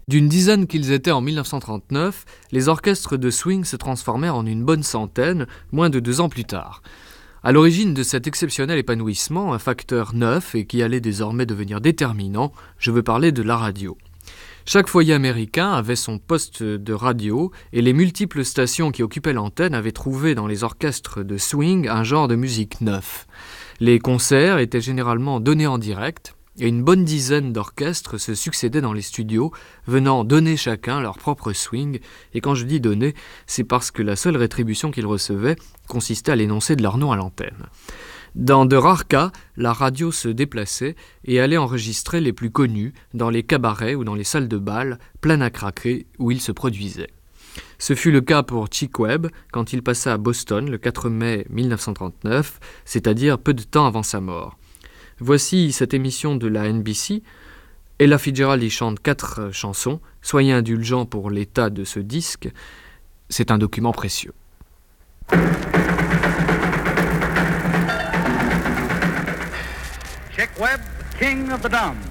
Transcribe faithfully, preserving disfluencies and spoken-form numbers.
D'une dizaine qu'ils étaient en dix-neuf cent trente-neuf, les orchestres de swing se transformèrent en une bonne centaine, moins de deux ans plus tard. À l'origine de cet exceptionnel épanouissement, un facteur neuf et qui allait désormais devenir déterminant, je veux parler de la radio. Chaque foyer américain avait son poste de radio et les multiples stations qui occupaient l'antenne avaient trouvé dans les orchestres de swing un genre de musique neuf. Les concerts étaient généralement donnés en direct et une bonne dizaine d'orchestres se succédaient dans les studios, venant donner chacun leur propre swing. Et quand je dis donner, c'est parce que la seule rétribution qu'ils recevaient consistait à l'énoncer de leur nom à l'antenne. Dans de rares cas, la radio se déplaçait et allait enregistrer les plus connus dans les cabarets ou dans les salles de bal, pleines à craquer, où ils se produisaient. Ce fut le cas pour Chick Webb quand il passa à Boston le quatre mai dix-neuf cent trente-neuf, c'est-à-dire peu de temps avant sa mort. Voici cette émission de la N B C. Ella Fitzgerald y chante quatre chansons. Soyez indulgents pour l'état de ce disque. C'est un document précieux. Chick Webb, king of the drums.